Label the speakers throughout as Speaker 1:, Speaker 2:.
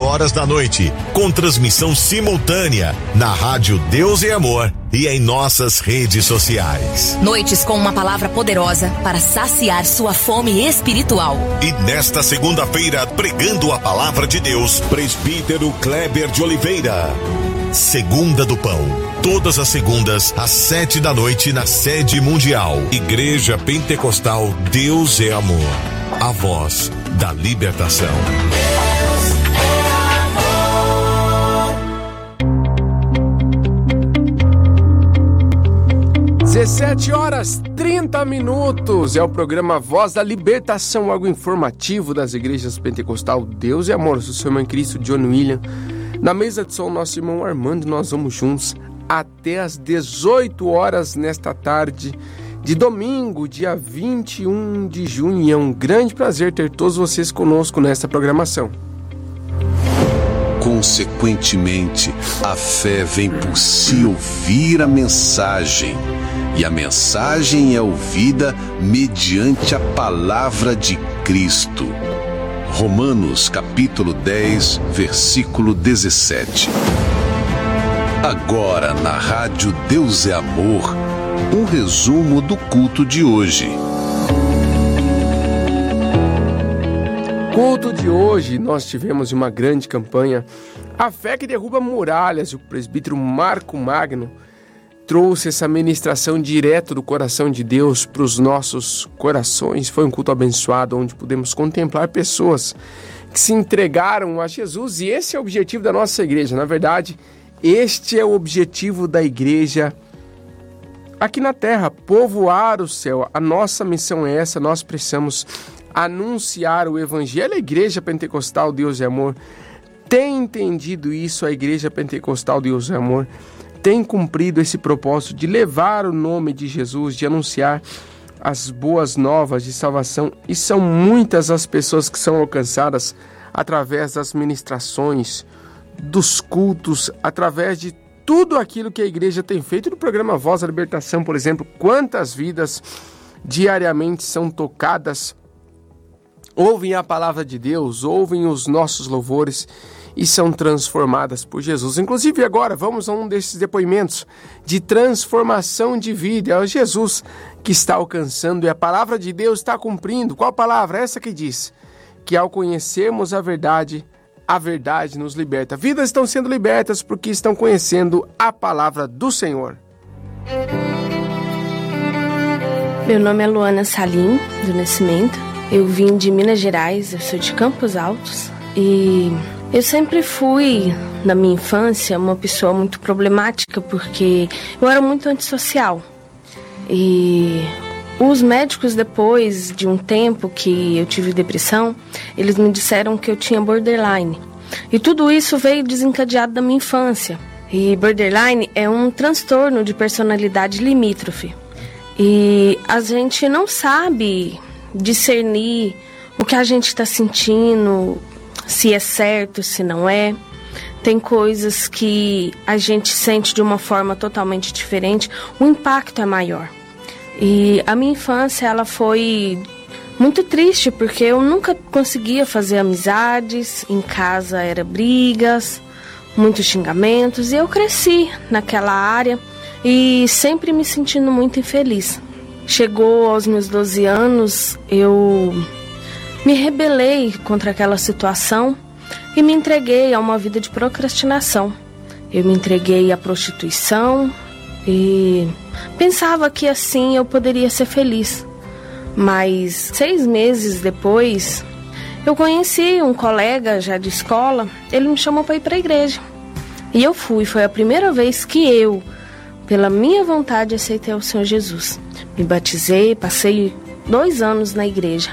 Speaker 1: horas da noite, com transmissão simultânea na Rádio Deus e Amor e em nossas redes sociais.
Speaker 2: Noites com uma palavra poderosa para saciar sua fome espiritual.
Speaker 1: E nesta segunda-feira, pregando a palavra de Deus, Presbítero Kleber de Oliveira. Segunda do Pão, todas as segundas às 7 da noite na sede mundial. Igreja Pentecostal Deus é Amor, a voz da libertação.
Speaker 3: Deus é amor. 17h30 é o programa Voz da Libertação, algo informativo das igrejas Pentecostal Deus é Amor. Eu sou o seu irmão em Cristo, John William. Na mesa de som, nosso irmão Armando, nós vamos juntos até às 18 horas nesta tarde de domingo, dia 21 de junho. E é um grande prazer ter todos vocês conosco nesta programação.
Speaker 4: Consequentemente, a fé vem por se ouvir a mensagem, e a mensagem é ouvida mediante a palavra de Cristo. Romanos capítulo 10, versículo 17. Agora na Rádio Deus é Amor, um resumo do culto de hoje.
Speaker 3: Culto de hoje, nós tivemos uma grande campanha, A Fé que Derruba Muralhas, e o presbítero Marco Magno trouxe essa ministração direto do coração de Deus para os nossos corações. Foi um culto abençoado, onde pudemos contemplar pessoas que se entregaram a Jesus, e esse é o objetivo da nossa igreja. Na verdade, este é o objetivo da igreja aqui na terra, povoar o céu. A nossa missão é essa, nós precisamos anunciar o Evangelho. A Igreja Pentecostal Deus é Amor tem entendido isso, a Igreja Pentecostal Deus é Amor tem cumprido esse propósito de levar o nome de Jesus, de anunciar as boas novas de salvação, e são muitas as pessoas que são alcançadas através das ministrações, dos cultos, através de tudo aquilo que a igreja tem feito. No programa Voz da Libertação, por exemplo, quantas vidas diariamente são tocadas, ouvem a palavra de Deus, ouvem os nossos louvores e são transformadas por Jesus. Inclusive agora vamos a um desses depoimentos de transformação de vida. É Jesus que está alcançando e a palavra de Deus está cumprindo. Qual palavra? Essa que diz que ao conhecermos a verdade nos liberta. Vidas estão sendo libertas porque estão conhecendo a palavra do Senhor.
Speaker 5: Meu nome é Luana Salim, do Nascimento. Eu vim de Minas Gerais, eu sou de Campos Altos. E eu sempre fui, na minha infância, uma pessoa muito problemática, porque eu era muito antissocial. E os médicos, depois de um tempo que eu tive depressão, eles me disseram que eu tinha borderline. E tudo isso veio desencadeado da minha infância. E borderline é um transtorno de personalidade limítrofe. E a gente não sabe discernir o que a gente está sentindo, se é certo, se não é. Tem coisas que a gente sente de uma forma totalmente diferente, o impacto é maior. E a minha infância, ela foi muito triste, porque eu nunca conseguia fazer amizades, em casa era brigas, muitos xingamentos, e eu cresci naquela área e sempre me sentindo muito infeliz. Chegou aos meus 12 anos, eu me rebelei contra aquela situação e me entreguei a uma vida de procrastinação. Eu me entreguei à prostituição e pensava que assim eu poderia ser feliz. Mas 6 meses depois, eu conheci um colega já de escola, ele me chamou para ir para a igreja. E eu fui, foi a primeira vez que eu, pela minha vontade, aceitei o Senhor Jesus. Me batizei, passei 2 anos na igreja.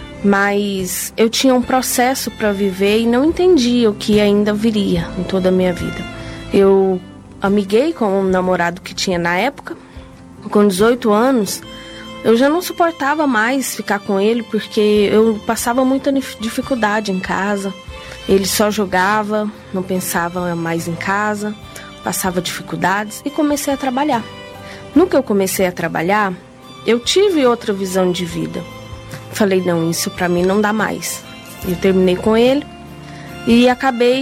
Speaker 5: Mas eu tinha um processo para viver e não entendia o que ainda viria em toda a minha vida. Eu amiguei com um namorado que tinha na época. Com 18 anos, eu já não suportava mais ficar com ele, porque eu passava muita dificuldade em casa. Ele só jogava, não pensava mais em casa, passava dificuldades e comecei a trabalhar. No que eu comecei a trabalhar, eu tive outra visão de vida. Falei, não, isso pra mim não dá mais. Eu terminei com ele e acabei